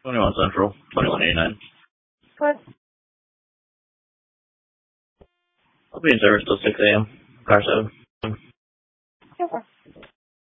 21 Central, 2189. What? I'll be in service till 6 a.m. Car 7.